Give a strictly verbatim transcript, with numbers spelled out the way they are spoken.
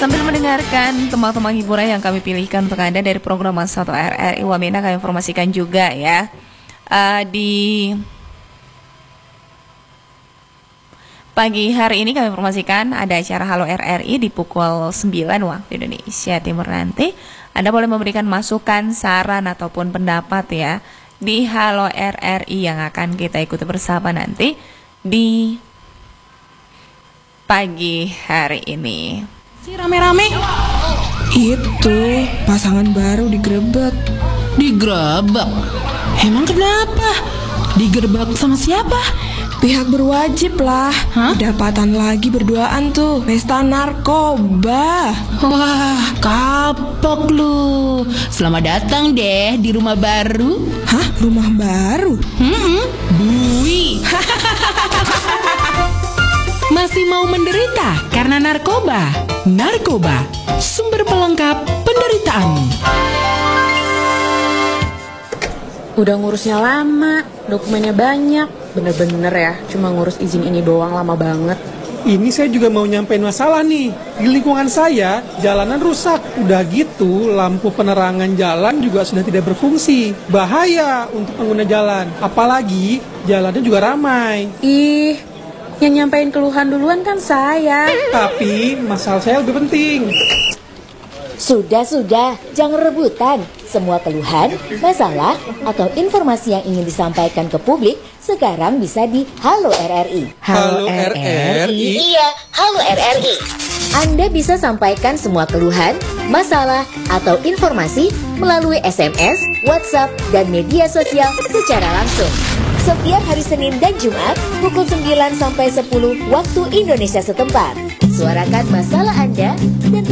Sambil mendengarkan teman-teman hiburan yang kami pilihkan untuk Anda dari program satu R R I Wamena, kami informasikan juga ya uh, di pagi hari ini kami informasikan ada acara Halo R R I di pukul sembilan waktu Indonesia Timur nanti. Anda boleh memberikan masukan, saran ataupun pendapat ya di Halo R R I yang akan kita ikuti bersama nanti di pagi hari ini. Si rame-rame itu pasangan baru digerebek. Digerebek? Emang kenapa? Digerebek sama siapa? Pihak berwajib lah. Hah? Kedapatan lagi berduaan tuh, pesta narkoba. Wah, kapok lu. Selamat datang deh di rumah baru. Hah? Rumah baru? Hmm, Bui. Masih mau menderita karena narkoba? Narkoba, sumber pelengkap penderitaanmu. Udah ngurusnya lama, dokumennya banyak. Bener-bener ya, cuma ngurus izin ini doang lama banget. Ini saya juga mau nyampein masalah nih. Di lingkungan saya, jalanan rusak. Udah gitu, lampu penerangan jalan juga sudah tidak berfungsi. Bahaya untuk pengguna jalan. Apalagi, jalannya juga ramai. Ih, yang nyampein keluhan duluan kan saya. Tapi, masalah saya lebih penting. Sudah-sudah, jangan rebutan. Semua keluhan, masalah, atau informasi yang ingin disampaikan ke publik sekarang bisa di Halo R R I. Halo R R I? Iya, Halo R R I. Anda bisa sampaikan semua keluhan, masalah, atau informasi melalui S M S, WhatsApp, dan media sosial secara langsung. Setiap hari Senin dan Jumat pukul sembilan sampai sepuluh waktu Indonesia setempat. Suarakan masalah Anda dan